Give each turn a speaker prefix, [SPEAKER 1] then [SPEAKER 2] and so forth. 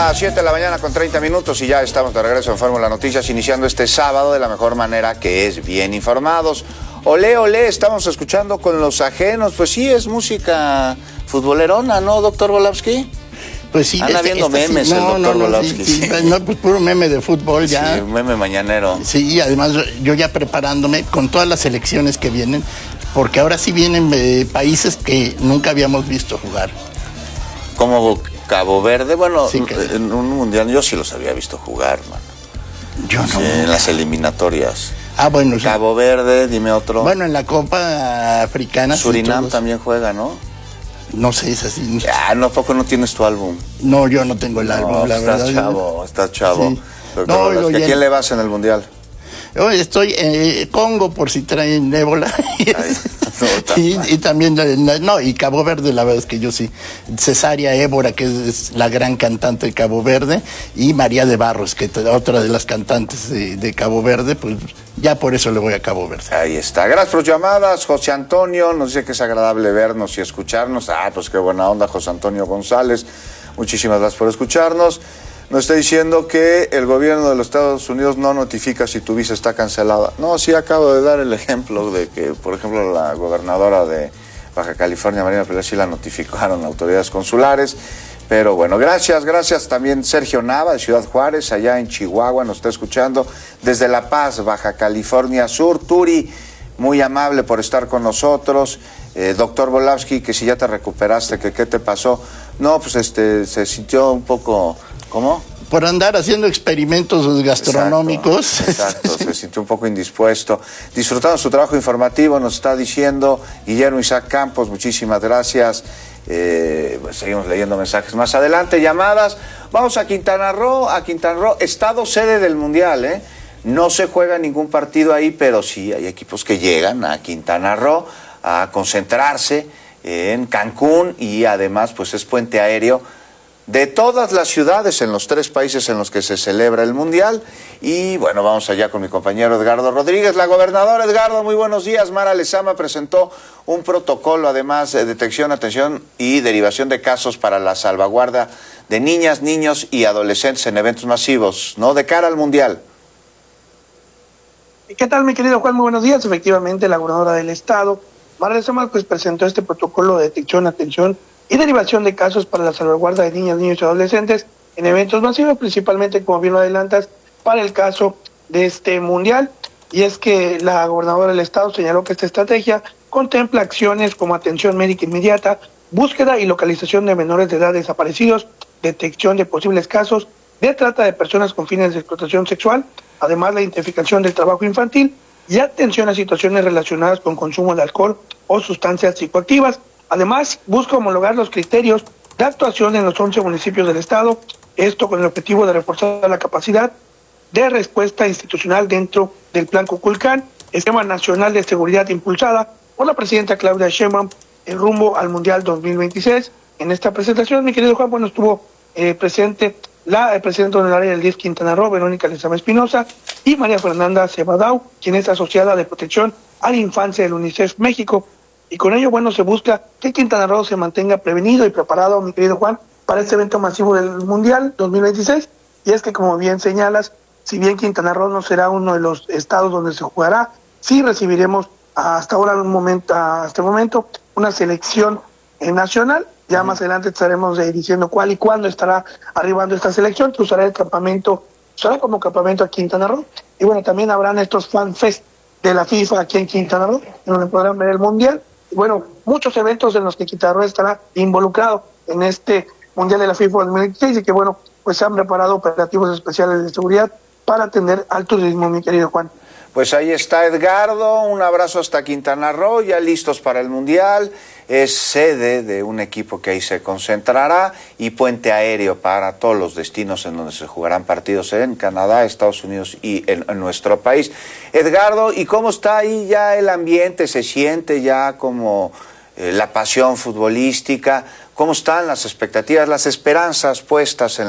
[SPEAKER 1] las 7 de la mañana con 30 minutos y ya estamos de regreso en Fórmula Noticias, iniciando este sábado de la mejor manera, que es bien informados. Olé, olé, estamos escuchando con los ajenos. Pues sí, es música futbolerona, ¿no, doctor Volavsky?
[SPEAKER 2] Pues sí.
[SPEAKER 1] Anda viendo memes
[SPEAKER 2] sí,
[SPEAKER 1] el doctor
[SPEAKER 2] Volavsky. Sí. No, pues puro meme de fútbol ya.
[SPEAKER 1] Sí, meme mañanero.
[SPEAKER 2] Sí, y además yo ya preparándome con todas las selecciones que vienen, porque ahora sí vienen países que nunca habíamos visto jugar.
[SPEAKER 1] Como Cabo Verde, bueno,
[SPEAKER 2] sí,
[SPEAKER 1] en un mundial yo sí los había visto jugar, mano.
[SPEAKER 2] Yo no.
[SPEAKER 1] Sí, en las eliminatorias.
[SPEAKER 2] Ah, bueno.
[SPEAKER 1] Cabo Verde, dime otro.
[SPEAKER 2] Bueno, en la Copa Africana.
[SPEAKER 1] Surinam también juega, ¿no?
[SPEAKER 2] No sé, es así.
[SPEAKER 1] Ah, ¿no, poco no tienes tu álbum?
[SPEAKER 2] No, yo no tengo el álbum, la verdad.
[SPEAKER 1] Estás chavo.
[SPEAKER 2] Sí.
[SPEAKER 1] ¿A quién le vas en el mundial?
[SPEAKER 2] Estoy en Congo por si traen ébola.
[SPEAKER 1] Ay,
[SPEAKER 2] y también, y Cabo Verde, la verdad es que yo sí. Cesárea Évora, que es la gran cantante de Cabo Verde, y María de Barros, que es otra de las cantantes de Cabo Verde, pues ya por eso le voy a Cabo Verde.
[SPEAKER 1] Ahí está. Gracias por llamadas. José Antonio nos dice que es agradable vernos y escucharnos. Ah, pues qué buena onda, José Antonio González. Muchísimas gracias por escucharnos. Nos está diciendo que el gobierno de los Estados Unidos no notifica si tu visa está cancelada. No, sí acabo de dar el ejemplo de que, por ejemplo, la gobernadora de Baja California, Marina Pérez, sí la notificaron autoridades consulares. Pero bueno, gracias también Sergio Nava de Ciudad Juárez, allá en Chihuahua, nos está escuchando desde La Paz, Baja California Sur. Turi, muy amable por estar con nosotros. Doctor Volavsky, que si ya te recuperaste, que qué te pasó. No, pues se sintió un poco... ¿Cómo?
[SPEAKER 2] Por andar haciendo experimentos gastronómicos.
[SPEAKER 1] Exacto, se sintió un poco indispuesto. Disfrutando su trabajo informativo, nos está diciendo Guillermo Isaac Campos, muchísimas gracias. Pues seguimos leyendo mensajes más adelante, llamadas. Vamos a Quintana Roo, estado sede del Mundial, No se juega ningún partido ahí, pero sí hay equipos que llegan a Quintana Roo a concentrarse en Cancún, y además pues es puente aéreo de todas las ciudades en los 3 países en los que se celebra el Mundial. Y bueno, vamos allá con mi compañero Edgardo Rodríguez. La gobernadora, Edgardo, muy buenos días. Mara Lezama presentó un protocolo, además de detección, atención y derivación de casos para la salvaguarda de niñas, niños y adolescentes en eventos masivos, ¿no? De cara al Mundial.
[SPEAKER 3] ¿Qué tal, mi querido Juan? Muy buenos días. Efectivamente, la gobernadora del estado, Mara Lezama, pues presentó este protocolo de detección, atención y derivación de casos para la salvaguarda de niñas, niños y adolescentes en eventos masivos, principalmente, como bien lo adelantas, para el caso de este mundial. Y es que la gobernadora del estado señaló que esta estrategia contempla acciones como atención médica inmediata, búsqueda y localización de menores de edad desaparecidos, detección de posibles casos de trata de personas con fines de explotación sexual, además la identificación del trabajo infantil y atención a situaciones relacionadas con consumo de alcohol o sustancias psicoactivas. Además, busca homologar los criterios de actuación en los 11 municipios del estado, esto con el objetivo de reforzar la capacidad de respuesta institucional dentro del Plan Kukulcán, Esquema Nacional de Seguridad impulsada por la presidenta Claudia Sheinbaum en rumbo al Mundial 2026. En esta presentación, mi querido Juan, bueno, estuvo presente la presidenta honoraria del DIF Quintana Roo, Verónica Lezama Espinosa, y María Fernanda Cebadau, quien es asociada de protección a la infancia del UNICEF México. Y con ello, bueno, se busca que Quintana Roo se mantenga prevenido y preparado, mi querido Juan, para este evento masivo del Mundial 2026. Y es que, como bien señalas, si bien Quintana Roo no será uno de los estados donde se jugará, sí recibiremos hasta el momento una selección nacional. Ya más adelante estaremos diciendo cuál y cuándo estará arribando esta selección, que usará como campamento a Quintana Roo. Y bueno, también habrán estos fan fest de la FIFA aquí en Quintana Roo, en donde podrán ver el Mundial. Y bueno, muchos eventos en los que Quintana Roo estará involucrado en este Mundial de la FIFA 2026, y que bueno, pues se han preparado operativos especiales de seguridad para atender al turismo, mi querido Juan.
[SPEAKER 1] Pues ahí está Edgardo, un abrazo hasta Quintana Roo, ya listos para el Mundial. Es sede de un equipo que ahí se concentrará, y puente aéreo para todos los destinos en donde se jugarán partidos en Canadá, Estados Unidos y en nuestro país. Edgardo, ¿y cómo está ahí ya el ambiente? ¿Se siente ya como la pasión futbolística? ¿Cómo están las expectativas, las esperanzas puestas en